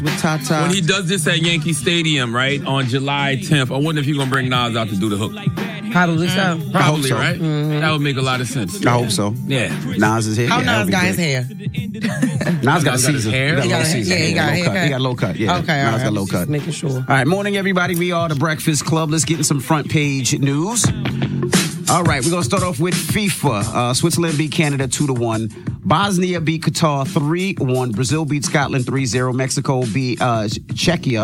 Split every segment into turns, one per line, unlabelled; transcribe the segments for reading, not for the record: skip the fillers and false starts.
with Tata.
When he does this at Yankee Stadium, right, on July 10th, I wonder if he's going to bring Nas out to do the hook.
Probably so.
Probably,
so.
right? That would make a lot of sense.
I hope so.
Yeah.
Nas is here.
How
Yeah,
Nas got his hair?
Nas got a
his
season.
hair?
He got a low season.
Yeah, he got a
low cut.
haircut.
He got a low cut. Yeah.
Okay,
Nas
all
got
right.
low cut.
Just making sure.
All right, morning, everybody. We are the Breakfast Club. Let's get in some front page news. All right, we're going to start off with FIFA. Switzerland beat Canada 2-1. Bosnia beat Qatar 3-1. Brazil beat Scotland 3-0. Mexico beat Czechia.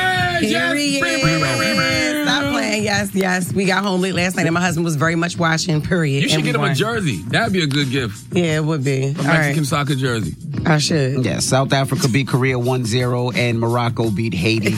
Period. Stop playing. Yes. We got home late last night and my husband was very much watching, period.
You should get him a jersey. That'd be a good gift.
Yeah, it would be.
A Mexican soccer jersey.
I should.
Yeah, South Africa beat Korea 1-0 and Morocco beat Haiti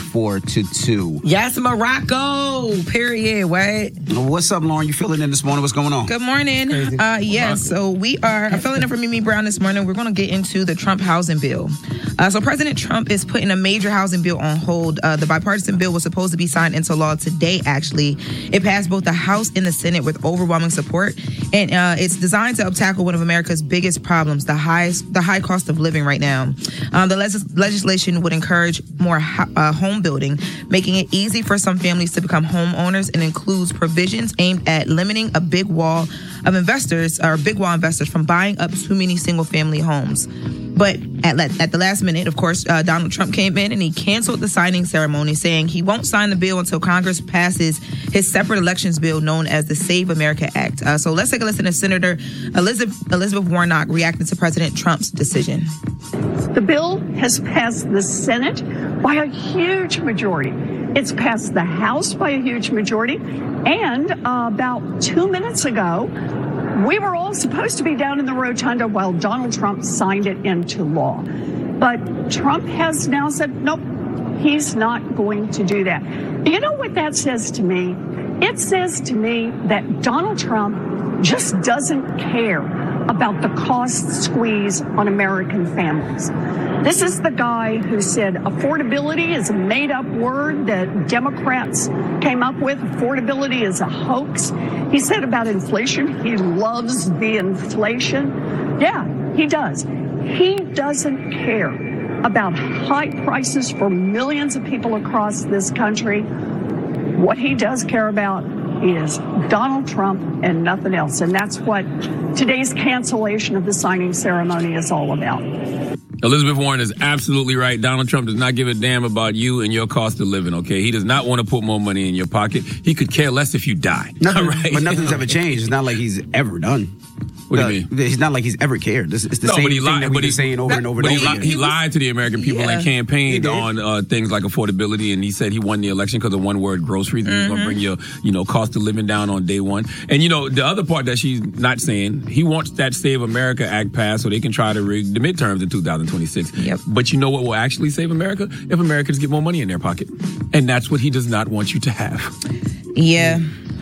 4-2.
Yes, Morocco. Period. What?
What's up, Lauren? You feeling in this morning? What's going on?
Good morning. Yes, so we are filling in for Mimi Brown this morning. We're going to get into the Trump housing bill. So President Trump is putting a major housing bill on hold. The bipartisan bill was supposed to be signed into law today, actually. It passed both the House and the Senate with overwhelming support. And it's designed to tackle one of America's biggest problems, the high cost of living right now. The legislation would encourage more home building, making it easy for some families to become homeowners, and includes provisions aimed at limiting a big wall investors from buying up too many single-family homes. But at the last minute, of course, Donald Trump came in and he canceled the signing ceremony, saying he won't sign the bill until Congress passes his separate elections bill known as the Save America Act. So let's take a listen to Senator Elizabeth Warnock reacting to President Trump's decision.
The bill has passed the Senate by a huge majority. It's passed the House by a huge majority. And about 2 minutes ago, we were all supposed to be down in the rotunda while Donald Trump signed it into law. But Trump has now said, nope, he's not going to do that. You know what that says to me? It says to me that Donald Trump just doesn't care about the cost squeeze on American families. This is the guy who said affordability is a made-up word that Democrats came up with. Affordability is a hoax. He said about inflation, he loves the inflation. Yeah, he does. He doesn't care about high prices for millions of people across this country. What he does care about is Donald Trump and nothing else. And that's what today's cancellation of the signing ceremony is all about.
Elizabeth Warren is absolutely right. Donald Trump does not give a damn about you and your cost of living, okay? He does not want to put more money in your pocket. He could care less if you die.
Nothing,
right?
But nothing's ever changed. It's not like he's ever done.
What do you mean?
It's not like he's ever cared. It's the same thing that we've been saying over and over and over again.
He lied to the American people and campaigned on things like affordability, and he said he won the election because of one word, groceries, and he's going to bring your cost of living down on day one. And, the other part that she's not saying, he wants that Save America Act passed so they can try to rig the midterms in 2026.
Yep.
But you know what will actually save America? If Americans get more money in their pocket. And that's what he does not want you to have.
Yeah.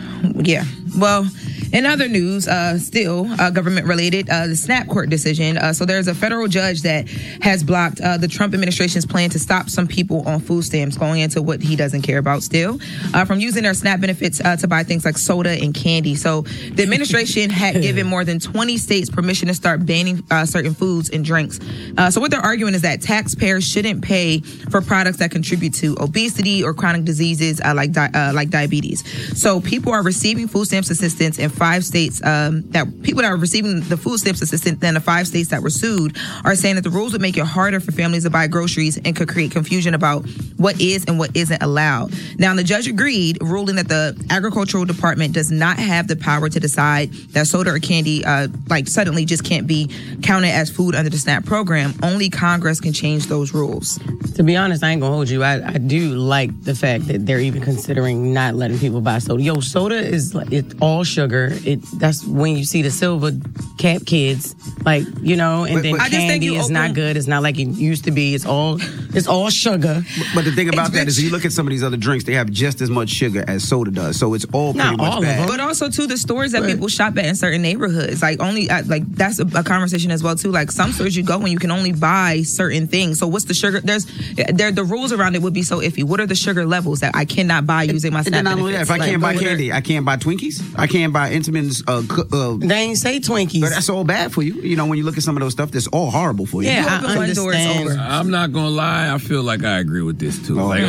Well, in other news, still government related, the SNAP court decision. So there's a federal judge that has blocked the Trump administration's plan to stop some people on food stamps, going into what he doesn't care about still, from using their SNAP benefits to buy things like soda and candy. So the administration had given more than 20 states permission to start banning certain foods and drinks. So what they're arguing is that taxpayers shouldn't pay for products that contribute to obesity or chronic diseases like diabetes. So people are receiving food stamps assistance in 5 states. That people that are receiving the food stamps assistance, then the 5 states that were sued, are saying that the rules would make it harder for families to buy groceries and could create confusion about what is and what isn't allowed. Now, the judge agreed, ruling that the agricultural department does not have the power to decide that soda or candy suddenly just can't be counted as food under the SNAP program. Only Congress can change those rules.
To be honest, I ain't gonna hold you. I do like the fact that they're even considering not letting people buy soda. Soda is it's all sugar. That's when you see the silver cap kids, and then candy is not good. It's not like it used to be. It's all sugar.
But the thing about that is, if you look at some of these other drinks, they have just as much sugar as soda does. So it's all pretty much bad.
But also too, the stores that people shop at in certain neighborhoods, that's a conversation as well too. Like some stores you go and you can only buy certain things. So what's the sugar? The rules around it would be so iffy. What are the sugar levels that I cannot buy using my SNAP benefits?
If I can't buy candy, I can't buy Twinkies. I can't buy Entenmann's.
They ain't say Twinkies.
But that's all bad for you. You know, when you look at some of those stuff, that's all horrible for you.
Yeah, I understand.
I'm not gonna lie. I feel like I agree with this too. Like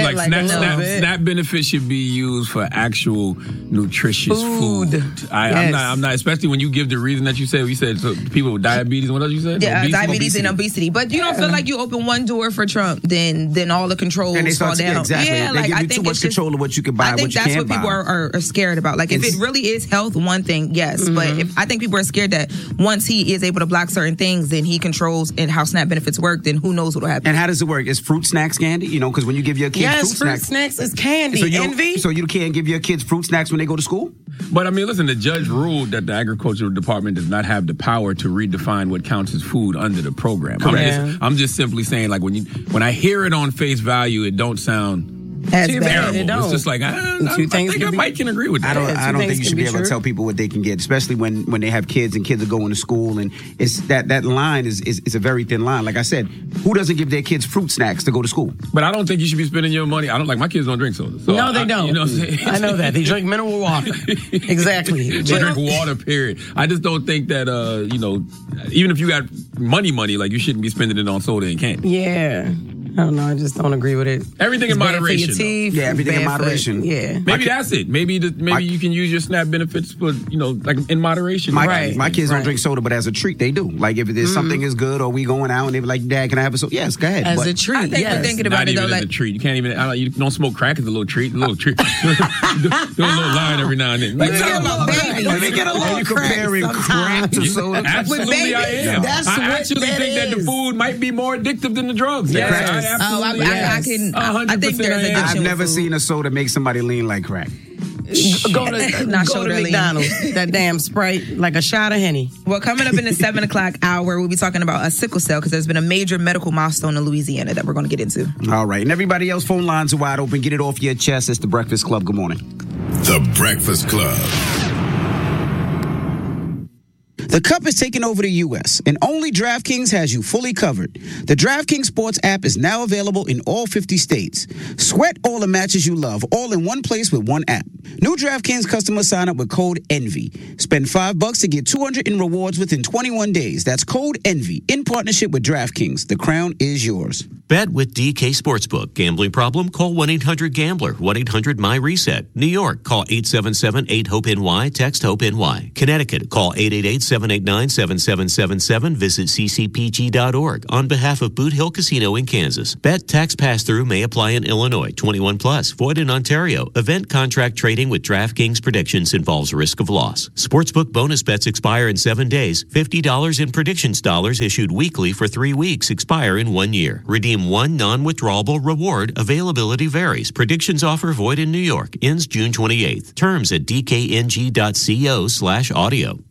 SNAP benefits should be used for actual nutritious food. I'm not, especially when you give the reason that you said so people with diabetes. What else you said?
Yeah, diabetes and obesity. But you don't feel like you open one door for Trump, then all the controls fall down.
Exactly.
Yeah,
they give you too much control of what you can buy.
I think that's what people are scared about. Like if it really is health, one thing, yes. But I think people are scared that once he is able to block certain things, then he controls and how SNAP benefits work. Then who knows what will happen?
And how does it work? Is fruit snacks candy? You know, because when you give your kids
fruit snacks is candy.
So you can't give your kids fruit snacks when they go to school?
But I mean, listen, the judge ruled that the agricultural department does not have the power to redefine what counts as food under the program. I'm just simply saying, like when I hear it on face value, it don't sound terrible. It's just like I think I might can agree with that.
I don't think you should be able to tell people what they can get, especially when they have kids and kids are going to school, and it's that line is a very thin line. Like I said, who doesn't give their kids fruit snacks to go to school?
But I don't think you should be spending your money. I don't like my kids don't drink soda. So
no, they don't.
You know what I'm saying?
I know that they drink mineral water. Exactly.
They drink water. Period. I just don't think that even if you got money, like you shouldn't be spending it on soda and candy.
Yeah. I don't know. I just don't agree with it.
Everything in moderation.
Yeah, everything in moderation.
Yeah.
Maybe that's it. Maybe you can use your SNAP benefits for, like in moderation.
My kids don't drink soda, but as a treat, they do. Like if there's something is good or we going out and they be like, Dad, can I have a soda? Yes, go ahead.
As a treat,
I think we're thinking about
it though. Like a treat. You can't even, you don't smoke crack as a little treat. A little treat. Do a little line every now and then.
Let me get a little
comparing crack to soda.
Absolutely, I am. I actually think that the food might be more addictive than the drugs. Yes.
I think there's addiction.
I've never seen a soda make somebody lean like crack.
Go to McDonald's. That damn Sprite, like a shot of Henny.
Well, coming up in the 7 o'clock hour, we'll be talking about a sickle cell because there's been a major medical milestone in Louisiana that we're going to get into.
All right. And everybody else, phone lines are wide open. Get it off your chest. It's The Breakfast Club. Good morning.
The Breakfast Club.
The Cup is taking over the U.S., and only DraftKings has you fully covered. The DraftKings Sports app is now available in all 50 states. Sweat all the matches you love, all in one place with one app. New DraftKings customers sign up with code ENVY. Spend $5 to get $200 in rewards within 21 days. That's code ENVY in partnership with DraftKings. The crown is yours.
Bet with DK Sportsbook. Gambling problem? Call 1-800-GAMBLER. 1-800-MY-RESET. New York, call 877-8-HOPE-NY. Text HOPE-NY. Connecticut, call 888-789-7777. Visit ccpg.org. On behalf of Boot Hill Casino in Kansas. Bet tax pass-through may apply in Illinois. 21 plus. Void in Ontario. Event contract trading with DraftKings predictions involves risk of loss. Sportsbook bonus bets expire in 7 days. $50 in predictions dollars issued weekly for 3 weeks expire in 1 year. Redeem one non-withdrawable reward. Availability varies. Predictions offer void in New York. Ends June 28th. Terms at dkng.co/audio.